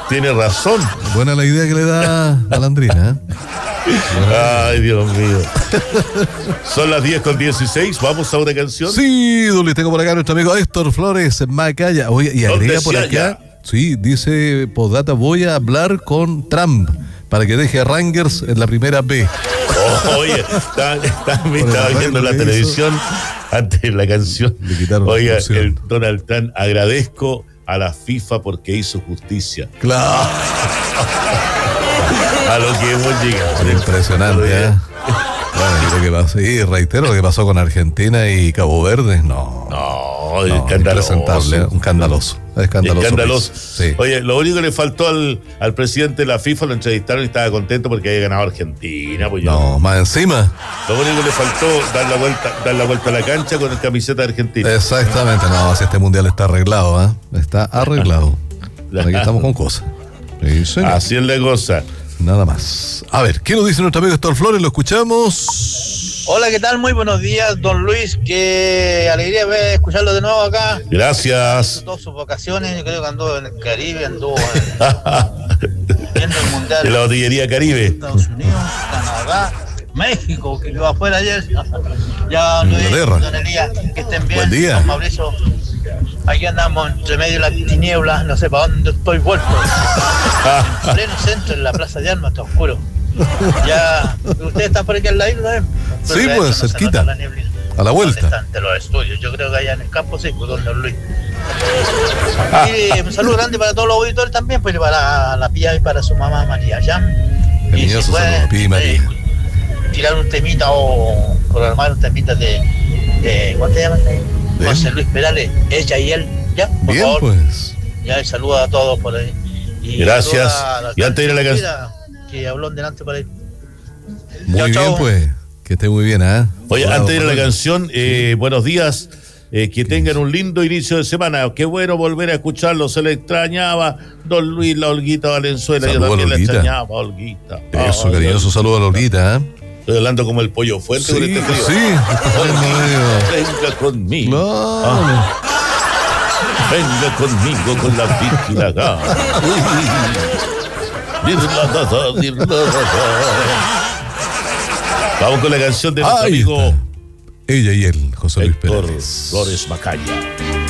Tiene razón. Buena la idea que le da a la Andrina, Ay, Dios mío. Son las 10:16. ¿Vamos a una canción? Sí, Duli, tengo por acá a nuestro amigo Héctor Flores Macaya. Oye, y agrega por acá. Sí, dice, postdata, voy a hablar con Trump para que deje a Rangers en la primera B. Oye, estaba viendo la televisión antes de la canción. Oiga, el Donald Trump, agradezco a la FIFA porque hizo justicia. Claro. A lo que hemos llegado. Impresionante, ¿eh? Bueno, lo que pasó, y reitero lo que pasó con Argentina y Cabo Verde, no, escandaloso. Escandaloso. Sí. Oye, lo único que le faltó al presidente de la FIFA, lo entrevistaron y estaba contento porque había ganado Argentina. Pues más encima. Lo único que le faltó, dar la vuelta a la cancha con el camiseta de Argentina. Exactamente, no, si este mundial está arreglado, ¿eh? Está arreglado. Aquí estamos con cosas. Sí, así es la cosa. Nada más. A ver, ¿qué nos dice nuestro amigo Héctor Flores? Lo escuchamos. Hola, ¿qué tal? Muy buenos días, don Luis. Qué alegría ver escucharlo de nuevo acá. Gracias. Todas sus vacaciones, yo creo que anduvo en el Caribe, anduvo viendo el mundial. En la botillería Caribe. Estados Unidos, Canadá, México, que quedó afuera ayer. Ya, Inglaterra. Don Elías, que estén bien. Buen día. Don Mauricio. Aquí andamos entre medio de las tinieblas, no sé para dónde estoy vuelto. En pleno centro, en la Plaza de Armas, está oscuro. Ya, ustedes están por aquí al lado, ¿no? Sí, pues, cerquita. A la vuelta. ¿Dónde están? De los estudios. Yo creo que allá en el campo sí, pues, don Luis. Y un saludo grande para todos los auditores también, pues para la Pía y para su mamá María, ¿ya? Y si pueden tirar un temita o programar un temita de ¿cuánto te llaman? José Luis Perales, ella y él, ¿ya? Por bien, favor. Pues. Ya, saluda a todos por ahí. Y gracias. Y antes de ir a la canción. Que habló delante por ahí. Muy bien, pues. Que esté muy bien, ¿eh? Oye, antes de ir a la canción, buenos días. Que tengan un lindo inicio de semana. Qué bueno volver a escucharlo. Se le extrañaba don Luis, la Olguita Valenzuela. Saludo, yo también la le extrañaba, Olguita. Eso, cariñoso saludo a la Olguita, ¿eh? Estoy hablando como el pollo fuerte. Sí, este frío. sí. Venga conmigo. Claro. Venga conmigo con la Vicky Lagarde. Vamos con la canción de nuestro amigo ella y él, José Luis Héctor Pérez Flores Macaya.